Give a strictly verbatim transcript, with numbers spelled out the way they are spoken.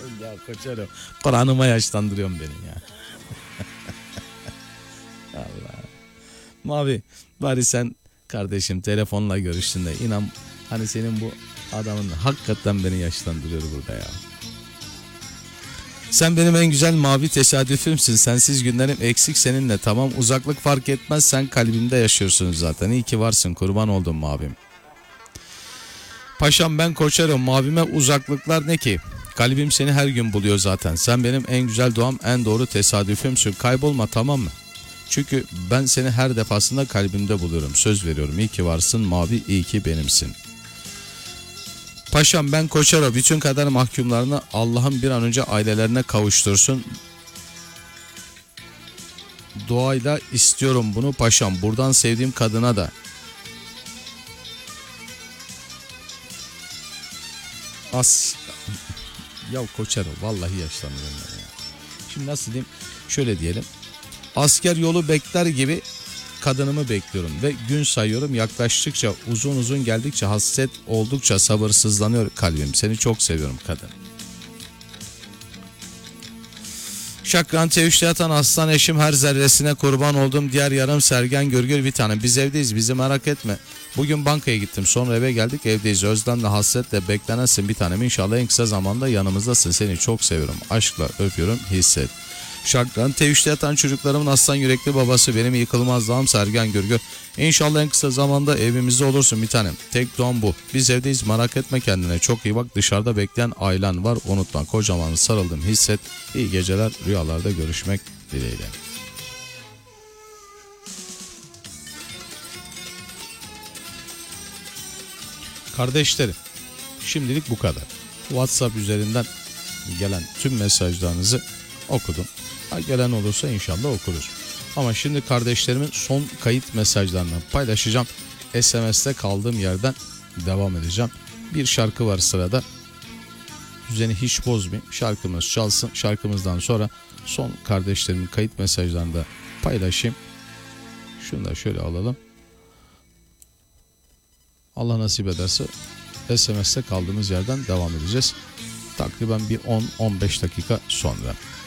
Ya Koçero, Kur'an'ıma yaşlandırıyorsun beni ya. Allah. Mavi, bari sen kardeşim telefonla görüştün de inan hani senin bu adamın hakikaten beni yaşlandırıyor burada ya. Sen benim en güzel mavi tesadüfümsün. Sensiz günlerim eksik seninle. Tamam, uzaklık fark etmez. Sen kalbimde yaşıyorsun zaten. İyi ki varsın. Kurban oldum mavim. Paşam ben Koçero. Mavime uzaklıklar ne ki? Kalbim seni her gün buluyor zaten. Sen benim en güzel doğam, en doğru tesadüfümsün. Kaybolma, tamam mı? Çünkü ben seni her defasında kalbimde buluyorum. Söz veriyorum. İyi ki varsın mavi. İyi ki benimsin. Paşam ben Koçero, bütün kader mahkumlarını Allah'ım bir an önce ailelerine kavuştursun. Duayla istiyorum bunu paşam. Buradan sevdiğim kadına da. As. Ya Koçero vallahi yaşlanıyorum ben ya. Şimdi nasıl diyeyim? Şöyle diyelim. Asker yolu bekler gibi kadınımı bekliyorum ve gün sayıyorum, yaklaştıkça uzun uzun geldikçe hasret oldukça sabırsızlanıyor kalbim. Seni çok seviyorum kadın. Şakran T üç'te yatan aslan eşim, her zerresine kurban oldum. Diğer yarım Sergen Gürgür bir tane. Biz evdeyiz, bizi merak etme. Bugün bankaya gittim, sonra eve geldik, evdeyiz. Özlemle hasretle beklenensin bir tanem. İnşallah en kısa zamanda yanımızdasın. Seni çok seviyorum. Aşkla öpüyorum, hisset. Şakran T üç'te yatan çocuklarımın aslan yürekli babası, benim yıkılmaz dağım Sergen Gürgür. İnşallah en kısa zamanda evimizde olursun bir tanem. Tek doğum bu. Biz evdeyiz, merak etme kendine. Çok iyi bak, dışarıda bekleyen ailen var, unutma. Kocaman sarıldım, hisset. İyi geceler, rüyalarda görüşmek dileğiyle. Kardeşlerim, şimdilik bu kadar. WhatsApp üzerinden gelen tüm mesajlarınızı okudum. Ha, gelen olursa inşallah okuruz. Ama şimdi kardeşlerimin son kayıt mesajlarını paylaşacağım. S M S'te kaldığım yerden devam edeceğim. Bir şarkı var sırada. Düzeni hiç bozmayayım. Şarkımız çalsın. Şarkımızdan sonra son kardeşlerimin kayıt mesajlarını da paylaşayım. Şunu da şöyle alalım. Allah nasip ederse S M S'te kaldığımız yerden devam edeceğiz. Takriben bir on on beş dakika sonra.